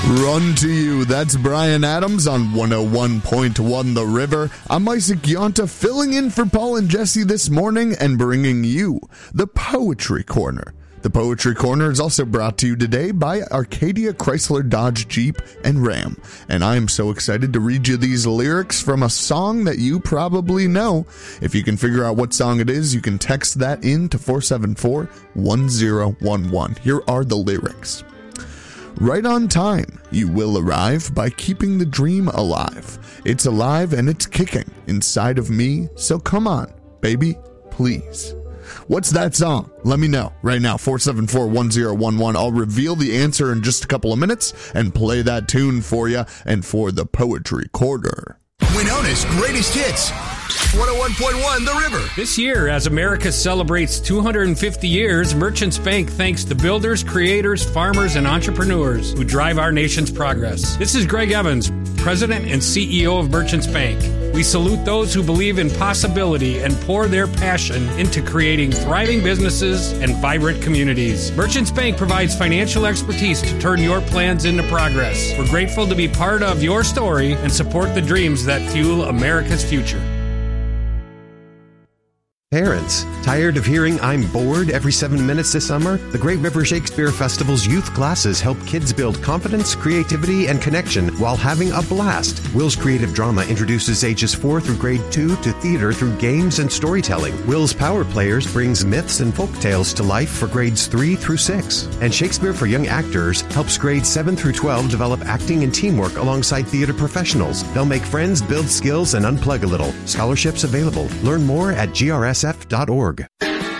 Run to You. That's Brian Adams on 101.1 The River. I'm Isaac Yonta, filling in for Paul and Jesse this morning and bringing you the Poetry Corner. The Poetry Corner is also brought to you today by Arcadia Chrysler Dodge Jeep and Ram. And I am so excited to read you these lyrics from a song that you probably know. If you can figure out what song it is, you can text that in to 474-1011. Here are the lyrics. Right on time, you will arrive by keeping the dream alive. It's alive and it's kicking inside of me, so come on, baby, please. What's that song? Let me know right now, 474-1011. I'll reveal the answer in just a couple of minutes and play that tune for you and for the Poetry Corner. Winona's Greatest Hits. 101.1 The River. This year, as America celebrates 250 years, Merchants Bank thanks the builders, creators, farmers, and entrepreneurs who drive our nation's progress. This is Greg Evans, President and CEO of Merchants Bank. We salute those who believe in possibility and pour their passion into creating thriving businesses and vibrant communities. Merchants Bank provides financial expertise to turn your plans into progress. We're grateful to be part of your story and support the dreams that fuel America's future. Parents, tired of hearing "I'm bored" every 7 minutes this summer? The Great River Shakespeare Festival's youth classes help kids build confidence, creativity, and connection while having a blast. Will's Creative Drama introduces ages 4 through grade 2 to theater through games and storytelling. Will's Power Players brings myths and folk tales to life for grades 3 through 6. And Shakespeare for Young Actors helps grades 7 through 12 develop acting and teamwork alongside theater professionals. They'll make friends, build skills, and unplug a little. Scholarships available. Learn more at GRSF.org.